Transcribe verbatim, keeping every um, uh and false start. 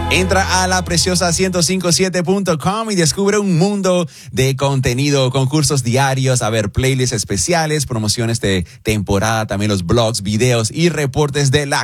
Entra a la preciosa ciento cincuenta y siete punto com y descubre un mundo de contenido, concursos diarios, a ver, playlists especiales, promociones de temporada, también los blogs, videos y reportes de la